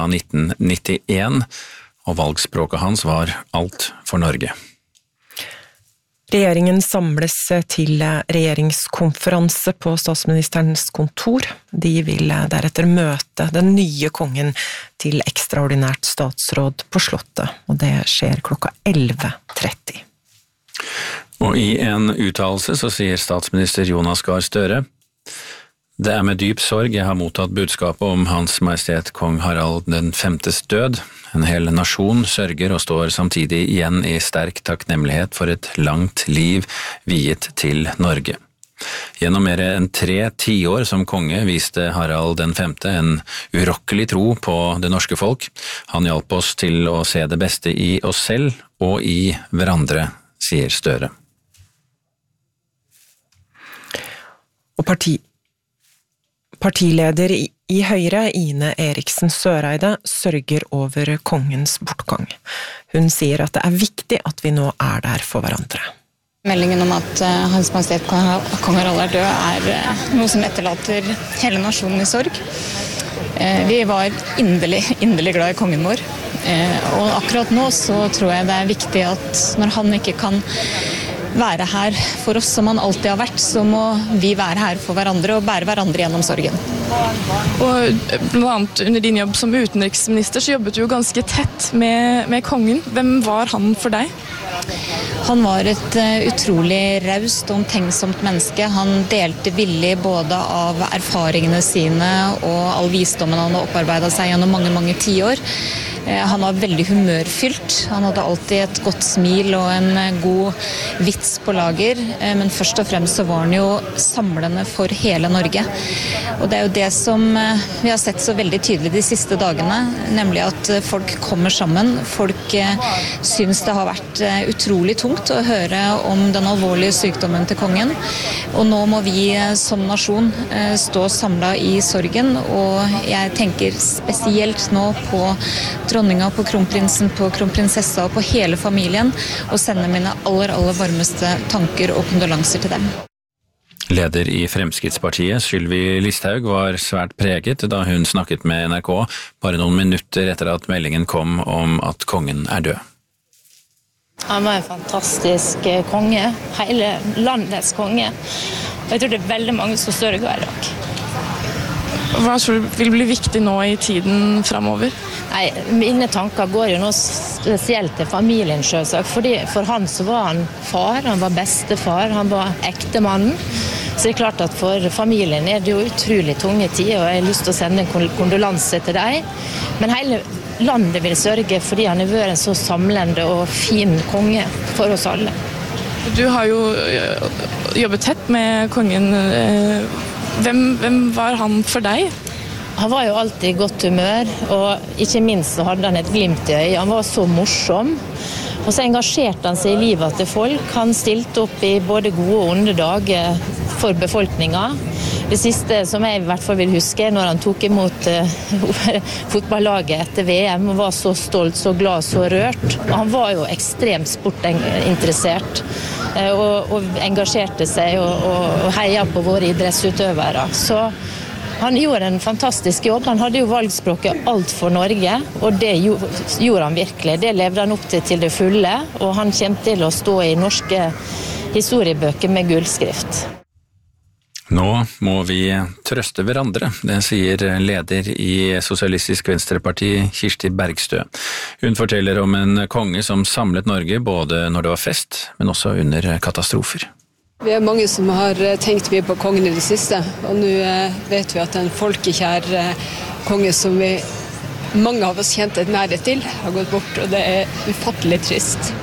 av 1991, og valgspråket hans var Alt for Norge. Regjeringen samles til regjeringskonferanse på statsministerens kontor. De vil deretter møte den nye kongen til ekstraordinært statsråd på Slottet, og det skjer klokka 11:30. Og i en uttalelse så sier statsminister Jonas Gahr Støre: «Det med dyp sorg jeg har mottatt budskapet om Hans Majestet Kong Harald den Femtes død. En hel nasjon sørger og står samtidig igjen i sterk takknemlighet for et langt liv viet til Norge. Gjennom mer enn 3 tiår som konge viste Harald den Femte en urokkelig tro på det norske folk. Han hjalp oss til å se det beste i oss selv og i hverandre», sier Støre. Og Partileder i Høyre, Ine Eriksen Søreide, sørger over kongens bortgang. Hun sier at det er viktig at vi nå er der for hverandre. Meldingen om at Hans Majestet Kong Harald er død er noe som etterlater hele nasjonen i sorg. Vi var inderlig glad i kongen vår. Og akkurat nå så tror jeg det er viktig at når han ikke kan være her for oss som han alltid har vært, så må vi være her for hverandre og bære hverandre gjennom sorgen. Og blant annet under din jobb som utenriksminister så jobbet du jo ganske tett med kongen. Hvem var han for deg? Han var et utrolig raust og omtenksomt menneske. Han delte villig både av erfaringene sine og all visdommen han hadde opparbeidet seg gjennom mange tiår. Han var veldig humørfylt. Han hadde alltid et godt smil og en god vits på lager, men først og fremst så var han jo samlende for hele Norge. Og det er jo det som vi har sett så veldig tydelig de siste dagene, nemlig at folk kommer sammen. Folk syns det har vært utrolig tungt å høre om den alvorlige sykdommen til kongen. Og nå må vi som nasjon stå samlet i sorgen, og jeg tenker spesielt nå på dronninga, på kronprinsen, på kronprinsessa og på hele familien, og sende mine aller varmeste tanker og kondolanser til dem. Leder i Fremskrittspartiet, Sylvi Listhaug, var svært preget da hun snakket med NRK bare noen minutter etter at meldingen kom om at kongen er død. Han var en fantastisk konge, hele landets konge. Jeg tror det er veldig mange som sørger i dag. Hva tror du vil bli viktig nå i tiden fremover? Nei, mine tanker går jo nå spesielt til familien selvsagt, fordi for han så var han far, han var bestefar, han var ektemannen. Så det er klart at for familien er det jo utrolig tunge tider, og jeg har lyst til å sende en kondolanse til deg. Men hele landet vil sørge fordi han har vært en så samlende og fin konge for oss alle. Du har jo jobbet tett med kongen. Hvem var han for deg? Han var jo alltid i godt humør, og ikke minst så hadde han et glimt i øyet. Han var så morsom, og så engasjerte han seg i livet til folk. Han stilte opp i både gode og onde dager for befolkningen. Det siste som jeg i hvert fall vil huske er når han tok imot fotballaget etter VM og var så stolt, så glad, så rørt. Og han var jo ekstremt sportinteressert og engasjerte seg og heia på våre idrettsutøvere. Så han gjorde en fantastisk jobb. Han hadde jo valgspråket Alt for Norge, og det gjorde han virkelig. Det levde han opp til det fulle, og han kommer til å stå i norske historiebøker med gullskrift. Nå må vi trøste hverandre, det sier leder i Sosialistisk Venstreparti Kirsti Bergstø. Hun forteller om en konge som samlet Norge både når det var fest, men også under katastrofer. Vi er mange som har tenkt mye på kongen i det siste, og nå vet vi at en folkekjær konge som mange av oss kjente et nærhet til, har gått bort, og det er ufattelig trist.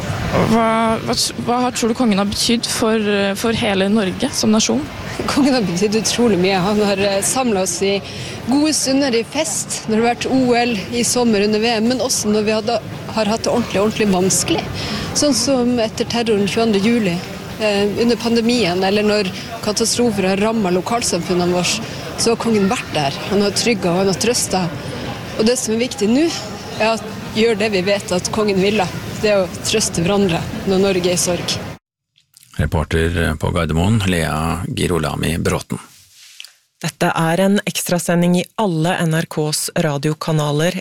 Hva tror du kongen har betydd for hele Norge som nasjon? Kongen har betydd utrolig mye. Han har samlet oss i gode stunder i fest, når det har vært OL i sommer under VM, men også når vi har hatt det ordentlig vanskelig. Sånn som etter terroren 22. juli, under pandemien, eller når katastrofer har rammet lokalsamfunnene våre, så har kongen vært der. Han har trygget og han har trøstet. Og det som er viktig nå, er at gjør det vi vet at kongen ville. Det er å trøste hverandre når Norge er i sorg. Reporter på Gardermoen, Lea Girolami Bråten. Dette er en ekstrasending i alle NRKs radiokanaler